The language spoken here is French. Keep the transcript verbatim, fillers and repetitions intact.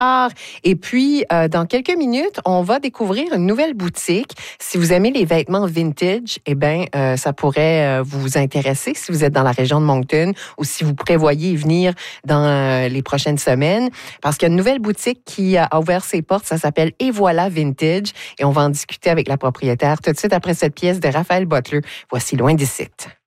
Et puis, euh, dans quelques minutes, on va découvrir une nouvelle boutique. Si vous aimez les vêtements vintage, eh bien, euh, ça pourrait euh, vous intéresser si vous êtes dans la région de Moncton ou si vous prévoyez y venir dans euh, les prochaines semaines. Parce qu'il y a une nouvelle boutique qui a ouvert ses portes. Ça s'appelle Et voilà Vintage. Et on va en discuter avec la propriétaire tout de suite après cette pièce de Raphaël Butler. Voici Loin d'ici.